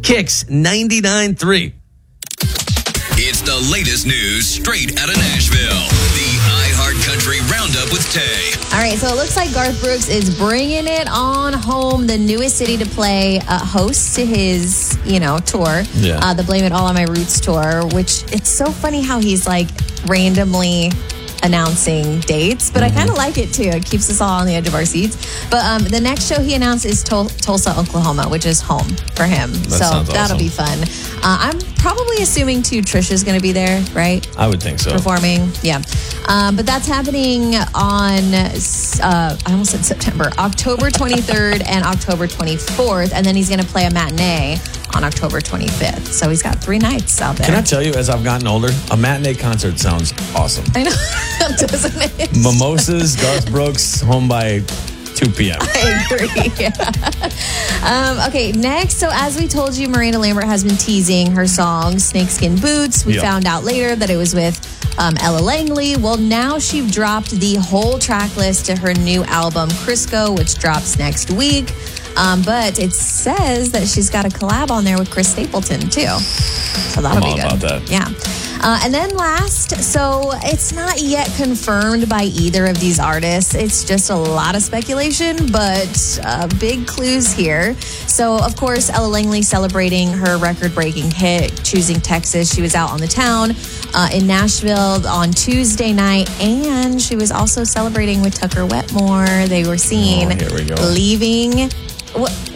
Kicks 99.3. It's the latest news straight out of Nashville. The iHeart Country Roundup with Tay. All right, so it looks like Garth Brooks is bringing it on home, the newest city to play host to his, tour. Yeah. The Blame It All on My Roots tour, which it's so funny how he's like randomly announcing dates, but I kind of like it too. It keeps us all on the edge of our seats. But the next show he announced is Tulsa, Oklahoma, which is home for him. So that'll be fun. I'm probably assuming too Trisha's going to be there, right? I would think so. Performing, yeah. But that's happening on, I almost said September, October 23rd and October 24th. And then he's going to play a matinee on October 25th. So he's got 3 nights out there. Can I tell you, as I've gotten older, a matinee concert sounds awesome. I know, doesn't it? Mimosas, Garth Brooks, home by 2 p.m. I agree. Yeah. Okay, next. So as we told you, Miranda Lambert has been teasing her song, Snakeskin Boots. We found out later that it was with Ella Langley. Well, now she dropped the whole track list to her new album, Crisco, which drops next week. But it says that she's got a collab on there with Chris Stapleton, too. So that'll be good. I'm all about that. Yeah. And then last, so it's not yet confirmed by either of these artists. It's just a lot of speculation, but big clues here. So, of course, Ella Langley celebrating her record-breaking hit, Choosing Texas. She was out on the town in Nashville on Tuesday night, and she was also celebrating with Tucker Wetmore. They were seen here we go. leaving.